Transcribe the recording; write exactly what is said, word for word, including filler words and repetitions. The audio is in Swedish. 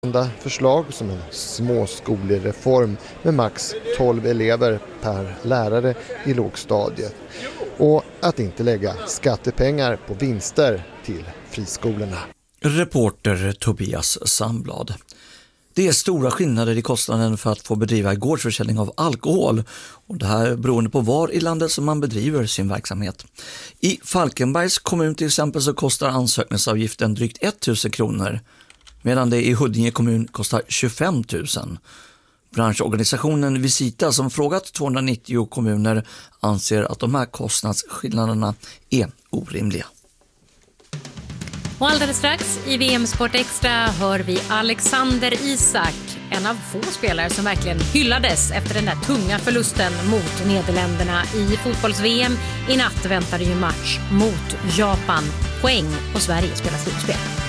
Förslag som en småskolereform med max tolv elever per lärare i lågstadiet och att inte lägga skattepengar på vinster till friskolorna. Reporter Tobias Sandblad. Det är stora skillnader i kostnaden för att få bedriva gårdsförsäljning av alkohol och det här beroende på var i landet som man bedriver sin verksamhet. I Falkenbergs kommun till exempel så kostar ansökningsavgiften drygt tusen kronor medan det i Huddinge kommun kostar tjugofem tusen. Branschorganisationen Visita som frågat tvåhundranittio kommuner anser att de här kostnadsskillnaderna är orimliga. Och alldeles strax i V M Sport Extra hör vi Alexander Isak, en av få spelare som verkligen hyllades efter den där tunga förlusten mot Nederländerna i fotbolls-V M. I natt väntar det ju match mot Japan. Poäng och Sverige spelar slutspel.